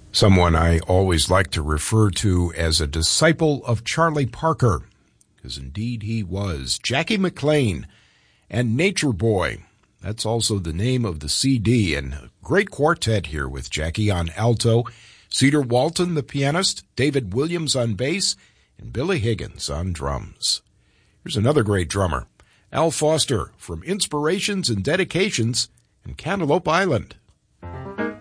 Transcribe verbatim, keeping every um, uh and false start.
Someone I always like to refer to as a disciple of Charlie Parker, because indeed he was. Jackie McLean and Nature Boy. That's also the name of the C D, and a great quartet here with Jackie on alto, Cedar Walton, the pianist, David Williams on bass, and Billy Higgins on drums. Here's another great drummer, Al Foster, from Inspirations and Dedications in Cantaloupe Island.